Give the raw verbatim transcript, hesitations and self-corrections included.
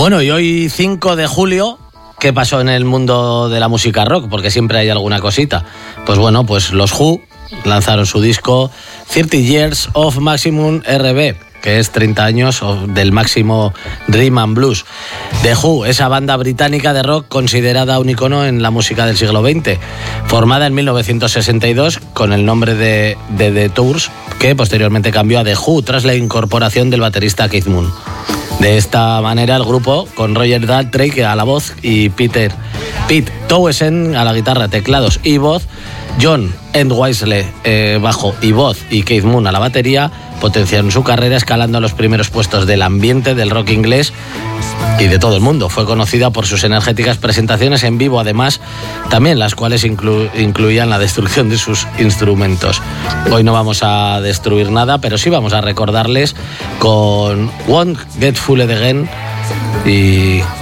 Bueno, y hoy cinco de julio, ¿qué pasó en el mundo de la música rock? Porque siempre hay alguna cosita. Pues bueno, pues los Who lanzaron su disco thirty years of Maximum R B, que es treinta años del máximo Rhythm and Blues. The Who, esa banda británica de rock considerada un icono en la música del siglo veinte, formada en mil novecientos sesenta y dos con el nombre de, de The Tours, que posteriormente cambió a The Who tras la incorporación del baterista Keith Moon. De esta manera el grupo, con Roger Daltrey a la voz y Peter Pete Townshend a la guitarra, teclados y voz, John Entwistle eh, bajo y voz y Keith Moon a la batería, potenciaron su carrera escalando a los primeros puestos del ambiente del rock inglés y de todo el mundo. Fue conocida por sus energéticas presentaciones en vivo, además también las cuales inclu- incluían la destrucción de sus instrumentos. Hoy no vamos a destruir nada, pero sí vamos a recordarles con Won't Get Fooled Again y